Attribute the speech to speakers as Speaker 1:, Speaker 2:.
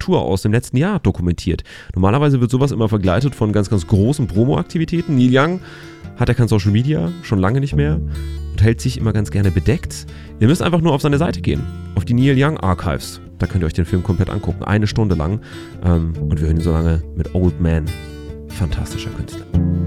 Speaker 1: Tour aus dem letzten Jahr dokumentiert. Normalerweise wird sowas immer begleitet von ganz, ganz großen Promo-Aktivitäten. Neil Young hat ja kein Social Media, schon lange nicht mehr und hält sich immer ganz gerne bedeckt. Ihr müsst einfach nur auf seine Seite gehen, auf die Neil Young Archives. Da könnt ihr euch den Film komplett angucken, 1 Stunde lang. Und wir hören ihn so lange mit Old Man. Fantastischer Künstler.